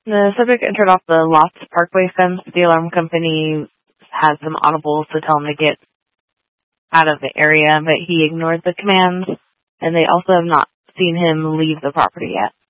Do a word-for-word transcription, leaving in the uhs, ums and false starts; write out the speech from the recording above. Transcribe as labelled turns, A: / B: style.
A: The subject entered off the Lots Parkway fence. The alarm company had some audibles to tell him to get out of the area, but he ignored the commands, and they also have not seen him leave the property yet.